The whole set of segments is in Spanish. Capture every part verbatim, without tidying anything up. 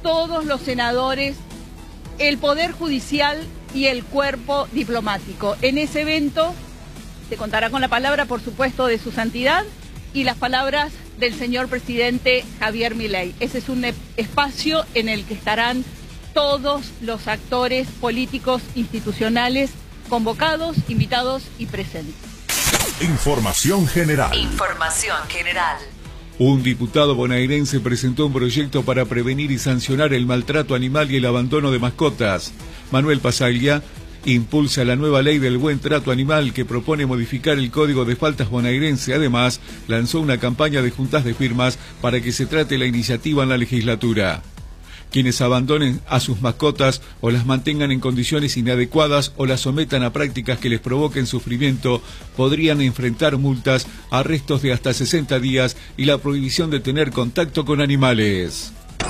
todos los senadores, el Poder Judicial y el cuerpo diplomático. En ese evento se contará con la palabra, por supuesto, de su santidad y las palabras del señor presidente Javier Milei. Ese es un espacio en el que estarán todos los actores políticos institucionales convocados, invitados y presentes. Información general. Información general. Un diputado bonaerense presentó un proyecto para prevenir y sancionar el maltrato animal y el abandono de mascotas. Manuel Pasaglia impulsa la nueva ley del buen trato animal que propone modificar el Código de Faltas bonaerense. Además, lanzó una campaña de juntas de firmas para que se trate la iniciativa en la legislatura. Quienes abandonen a sus mascotas o las mantengan en condiciones inadecuadas o las sometan a prácticas que les provoquen sufrimiento podrían enfrentar multas, arrestos de hasta sesenta días y la prohibición de tener contacto con animales.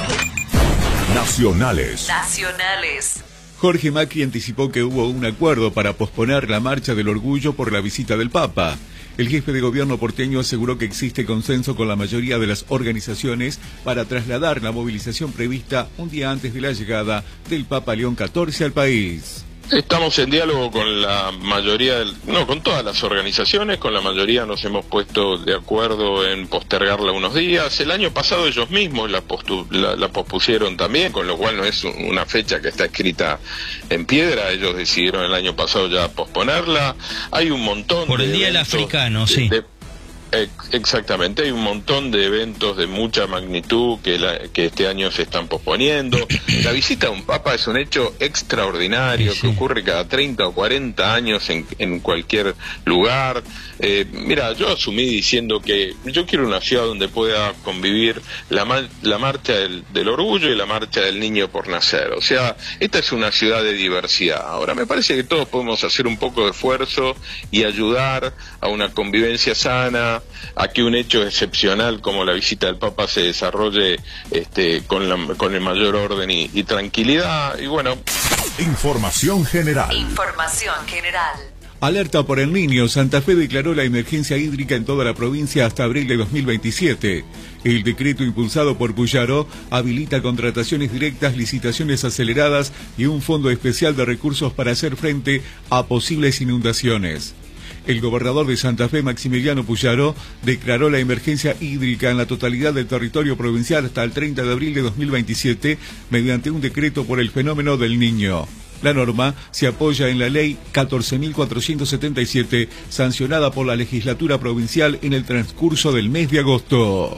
Nacionales. Nacionales. Jorge Macri anticipó que hubo un acuerdo para posponer la Marcha del Orgullo por la visita del Papa. El jefe de gobierno porteño aseguró que existe consenso con la mayoría de las organizaciones para trasladar la movilización prevista un día antes de la llegada del Papa León catorce al país. Estamos en diálogo con la mayoría, del, no, con todas las organizaciones, con la mayoría nos hemos puesto de acuerdo en postergarla unos días. El año pasado ellos mismos la, postu, la, la pospusieron también, con lo cual no es una fecha que está escrita en piedra. Ellos decidieron el año pasado ya posponerla. Hay un montón Por de el Día del Africano, sí. De, Exactamente, hay un montón de eventos de mucha magnitud que, la, que este año se están posponiendo. La visita a un papa es un hecho extraordinario, sí, sí. que ocurre cada treinta o cuarenta años en, en cualquier lugar. Eh, mira, yo asumí diciendo que yo quiero una ciudad donde pueda convivir la, la marcha del, del orgullo y la marcha del niño por nacer. O sea, esta es una ciudad de diversidad. Ahora, me parece que todos podemos hacer un poco de esfuerzo y ayudar a una convivencia sana, a que un hecho excepcional como la visita del Papa se desarrolle este, con, la, con el mayor orden y, y tranquilidad. Y bueno. Información general. Información general. Alerta por el Niño. Santa Fe declaró la emergencia hídrica en toda la provincia hasta abril de dos mil veintisiete. El decreto impulsado por Puyaro habilita contrataciones directas, licitaciones aceleradas y un fondo especial de recursos para hacer frente a posibles inundaciones. El gobernador de Santa Fe, Maximiliano Puyaro, declaró la emergencia hídrica en la totalidad del territorio provincial hasta el treinta de abril de dos mil veintisiete mediante un decreto por el fenómeno del Niño. La norma se apoya en la ley catorce mil cuatrocientos setenta y siete, sancionada por la legislatura provincial en el transcurso del mes de agosto.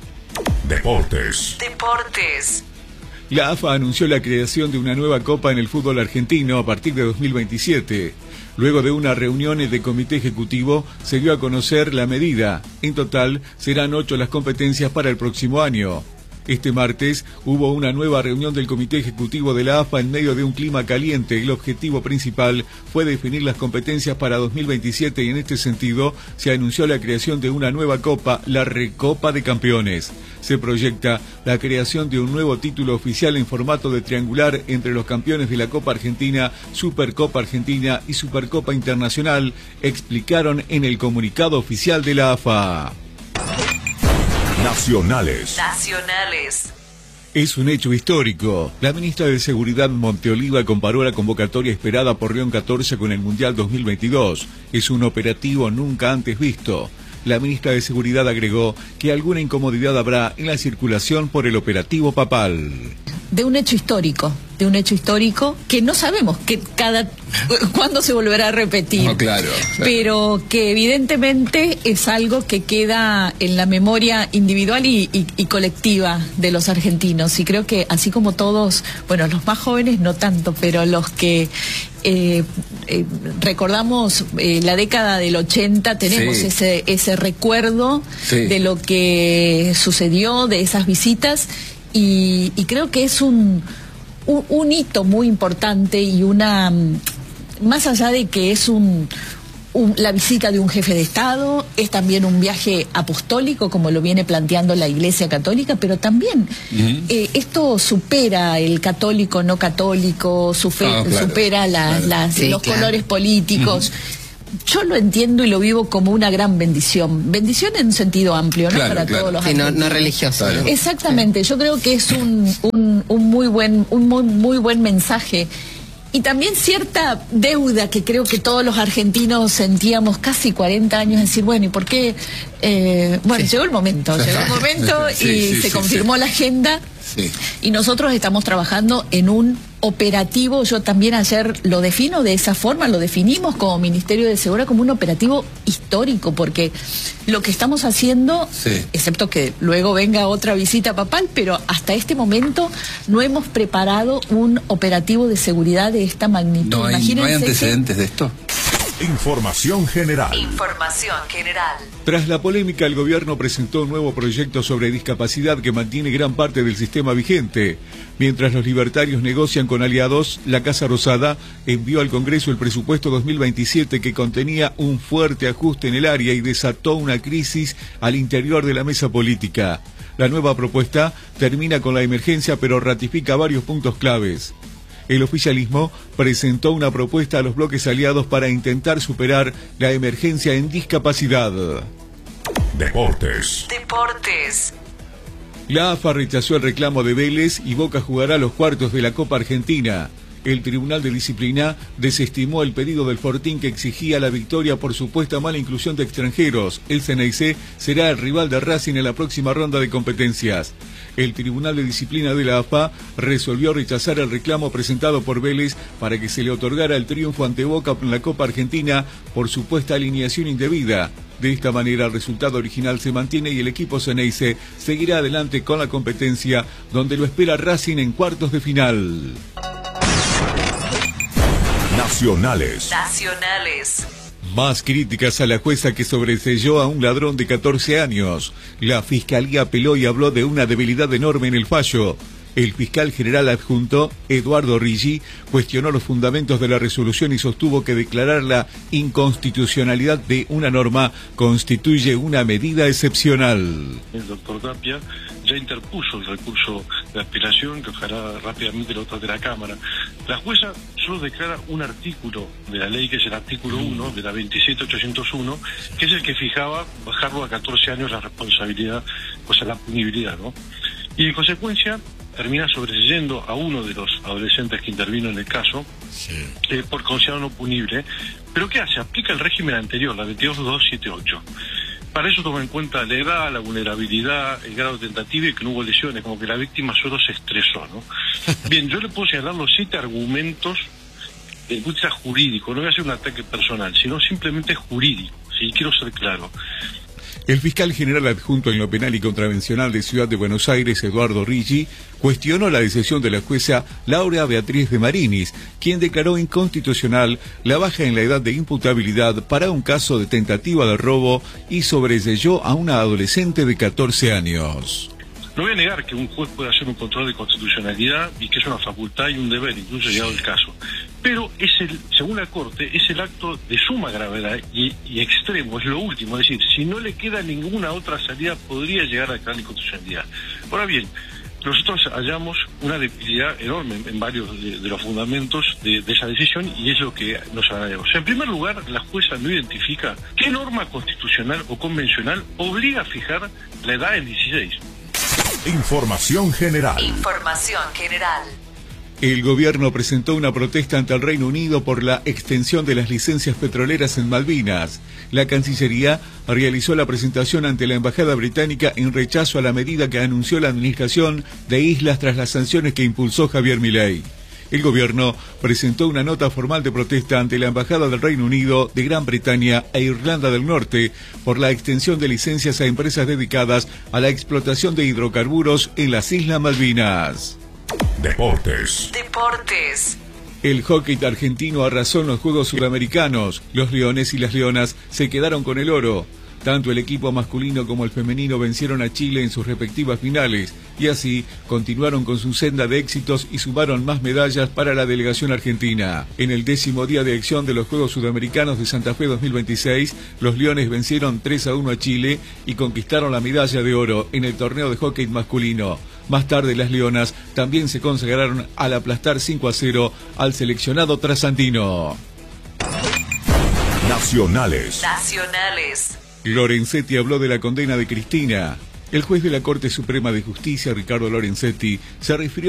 Deportes. Deportes. La A F A anunció la creación de una nueva copa en el fútbol argentino a partir de dos mil veintisiete. Luego de una reunión de comité ejecutivo, se dio a conocer la medida. En total, serán ocho las competencias para el próximo año. Este martes hubo una nueva reunión del Comité Ejecutivo de la A F A en medio de un clima caliente. El objetivo principal fue definir las competencias para dos mil veintisiete y en este sentido se anunció la creación de una nueva copa, la Recopa de Campeones. Se proyecta la creación de un nuevo título oficial en formato de triangular entre los campeones de la Copa Argentina, Supercopa Argentina y Supercopa Internacional, explicaron en el comunicado oficial de la A F A. Nacionales. Nacionales. Es un hecho histórico. La ministra de Seguridad, Monteoliva, comparó la convocatoria esperada por León catorce con el Mundial dos mil veintidós. Es un operativo nunca antes visto. La ministra de Seguridad agregó que alguna incomodidad habrá en la circulación por el operativo papal. De un hecho histórico, de un hecho histórico que no sabemos que cada cuándo se volverá a repetir. No, claro, claro. Pero que evidentemente es algo que queda en la memoria individual y, y, y colectiva de los argentinos. Y creo que así como todos, bueno, los más jóvenes no tanto, pero los que eh, eh, recordamos eh, la década del ochenta, tenemos sí. ese, ese recuerdo sí. de lo que sucedió, de esas visitas. Y, y creo que es un, un, un hito muy importante y una, más allá de que es un, un, la visita de un jefe de Estado, es también un viaje apostólico, como lo viene planteando la Iglesia Católica, pero también uh-huh. eh, esto supera el católico, no católico, sufe, oh, claro, supera la, claro. las, sí, los claro. colores políticos. Uh-huh. yo lo entiendo y lo vivo como una gran bendición. Bendición en un sentido amplio, ¿no? Claro, Para claro. todos los Sí, no, argentinos. no religioso. Claro. ¿no? Exactamente, yo creo que es un, un, un muy buen, un muy, muy buen mensaje. Y también cierta deuda que creo que todos los argentinos sentíamos casi cuarenta años, decir, bueno, ¿y por qué? Eh, bueno, Sí. llegó el momento, llegó el momento Sí, y sí, se sí, confirmó sí. la agenda. Sí. Y nosotros estamos trabajando en un operativo, yo también ayer lo defino de esa forma, lo definimos como Ministerio de Seguridad como un operativo histórico, porque lo que estamos haciendo, Sí. excepto que luego venga otra visita papal, pero hasta este momento no hemos preparado un operativo de seguridad de esta magnitud. No hay, no hay Imagínense que- antecedentes de esto. Información general. Información general. Tras la polémica, el gobierno presentó un nuevo proyecto sobre discapacidad que mantiene gran parte del sistema vigente. Mientras los libertarios negocian con aliados, la Casa Rosada envió al Congreso el presupuesto dos mil veintisiete que contenía un fuerte ajuste en el área y desató una crisis al interior de la mesa política. La nueva propuesta termina con la emergencia pero ratifica varios puntos claves. El oficialismo presentó una propuesta a los bloques aliados para intentar superar la emergencia en discapacidad. Deportes. Deportes. La A F A rechazó el reclamo de Vélez y Boca jugará los cuartos de la Copa Argentina. El Tribunal de Disciplina desestimó el pedido del Fortín que exigía la victoria por supuesta mala inclusión de extranjeros. El C N I C será el rival de Racing en la próxima ronda de competencias. El Tribunal de Disciplina de la A F A resolvió rechazar el reclamo presentado por Vélez para que se le otorgara el triunfo ante Boca en la Copa Argentina por supuesta alineación indebida. De esta manera el resultado original se mantiene y el equipo Ceneice seguirá adelante con la competencia donde lo espera Racing en cuartos de final. Nacionales. Nacionales. Más críticas a la jueza que sobreseyó a un ladrón de catorce años. La Fiscalía apeló y habló de una debilidad enorme en el fallo. El fiscal general adjunto, Eduardo Rigi, cuestionó los fundamentos de la resolución y sostuvo que declarar la inconstitucionalidad de una norma constituye una medida excepcional. El doctor Tapia ya interpuso el recurso de apelación que ojalá rápidamente lo trate la Cámara. La jueza solo declara un artículo de la ley, que es el artículo uno de la veintisiete mil ochocientos uno, que es el que fijaba bajarlo a catorce años la responsabilidad, o sea, la punibilidad, ¿no? Y en consecuencia termina sobreseyendo a uno de los adolescentes que intervino en el caso, sí. eh, por considerarlo no punible. ¿Pero qué hace? Aplica el régimen anterior, la veintidós mil doscientos setenta y ocho. Para eso toma en cuenta la edad, la vulnerabilidad, el grado de tentativa y que no hubo lesiones, como que la víctima solo se estresó, ¿no? Bien, yo le puedo señalar los siete argumentos de punto de vista jurídico, no voy a hacer un ataque personal, sino simplemente jurídico, si ¿sí? Quiero ser claro. El fiscal general adjunto en lo penal y contravencional de Ciudad de Buenos Aires, Eduardo Rigi, cuestionó la decisión de la jueza Laura Beatriz de Marinis, quien declaró inconstitucional la baja en la edad de imputabilidad para un caso de tentativa de robo y sobreseyó a una adolescente de catorce años. No voy a negar que un juez puede hacer un control de constitucionalidad y que es una facultad y un deber, incluso llegado el caso. Pero es el, según la Corte, es el acto de suma gravedad y, y extremo, es lo último. Es decir, si no le queda ninguna otra salida, podría llegar a declarar la inconstitucionalidad. Ahora bien, nosotros hallamos una debilidad enorme en, en varios de, de los fundamentos de, de esa decisión y es lo que nos agradecemos. En primer lugar, la jueza no identifica qué norma constitucional o convencional obliga a fijar la edad en dieciséis. Información general. Información general. El gobierno presentó una protesta ante el Reino Unido por la extensión de las licencias petroleras en Malvinas. La Cancillería realizó la presentación ante la Embajada Británica en rechazo a la medida que anunció la Administración de Islas tras las sanciones que impulsó Javier Milei. El gobierno presentó una nota formal de protesta ante la Embajada del Reino Unido, de Gran Bretaña e Irlanda del Norte por la extensión de licencias a empresas dedicadas a la explotación de hidrocarburos en las Islas Malvinas. Deportes. Deportes. El hockey argentino arrasó en los Juegos Sudamericanos. Los leones y las leonas se quedaron con el oro. Tanto el equipo masculino como el femenino vencieron a Chile en sus respectivas finales y así continuaron con su senda de éxitos y sumaron más medallas para la delegación argentina. En el décimo día de acción de los Juegos Sudamericanos de Santa Fe dos mil veintiséis, los leones vencieron tres a uno a Chile y conquistaron la medalla de oro en el torneo de hockey masculino. Más tarde las leonas también se consagraron al aplastar cinco a cero al seleccionado trasandino. Nacionales. Nacionales. Lorenzetti habló de la condena de Cristina. El juez de la Corte Suprema de Justicia, Ricardo Lorenzetti, se refirió